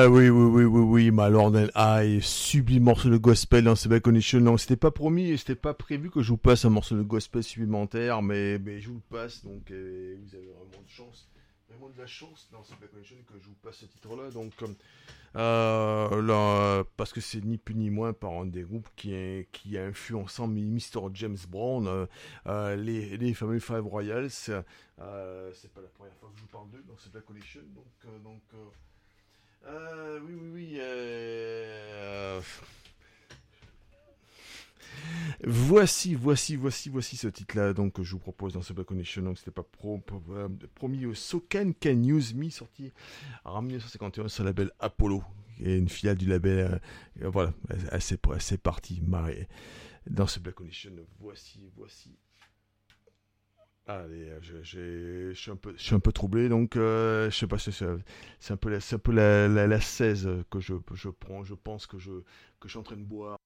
Oui, My Lord and I, sublime morceau de gospel dans ce Bad Condition. Non, c'était pas promis et c'était pas prévu que je vous passe un morceau de gospel supplémentaire, mais je vous le passe, donc vous avez vraiment de chance. Vraiment de la chance dans ce Bad Condition que je vous passe ce titre-là, donc parce que c'est ni plus ni moins par un des groupes qui a influencé Mr. James Brown, les fameux Five Royals. C'est pas la première fois que je vous parle d'eux dans ce Black Collection, oui. Voici ce titre-là donc que je vous propose dans ce Black Connection. Donc c'était pas promis au So Can Use Me, sorti en 1951 sur le label Apollo, et une filiale du label. Voilà, c'est parti. Dans ce Black Connection, voici. Allez, je suis un peu troublé, donc je sais pas, c'est un peu la 16 que je prends. Je pense que je suis en train de boire.